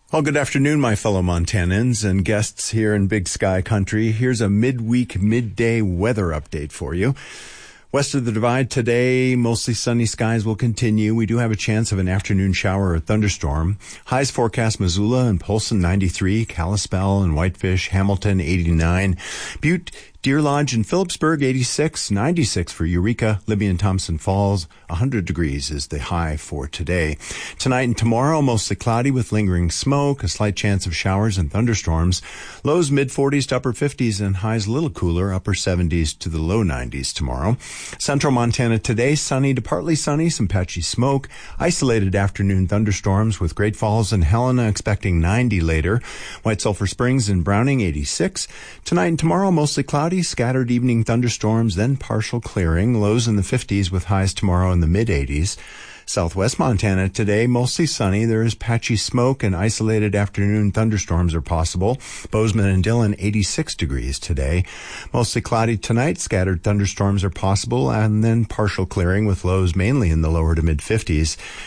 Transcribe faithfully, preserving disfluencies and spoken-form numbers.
Well, good afternoon, my fellow Montanans and guests here in Big Sky Country. Here's a midweek, midday weather update for you. West of the Divide today, mostly sunny skies will continue. We do have a chance of an afternoon shower or thunderstorm. Highs forecast Missoula and Polson ninety-three, Kalispell and Whitefish, Hamilton eighty-nine, Butte, Deer Lodge and Phillipsburg eighty-six, ninety-six for Eureka, Libby and Thompson Falls. one hundred degrees is the high for today. Tonight and tomorrow, mostly cloudy with lingering smoke, a slight chance of showers and thunderstorms. Lows mid forties to upper fifties and highs a little cooler, upper seventies to the low nineties tomorrow. Central Montana today, sunny to partly sunny, some patchy smoke. Isolated afternoon thunderstorms with Great Falls and Helena expecting ninety later. White Sulphur Springs and Browning eighty-six. Tonight and tomorrow, mostly cloudy, scattered evening thunderstorms, then partial clearing. Lows in the fifties with highs tomorrow in the mid-eighties. Southwest Montana today, mostly sunny. There is patchy smoke and isolated afternoon thunderstorms are possible. Bozeman and Dillon, eighty-six degrees today. Mostly cloudy tonight. Scattered thunderstorms are possible and then partial clearing with lows mainly in the lower to mid-fifties.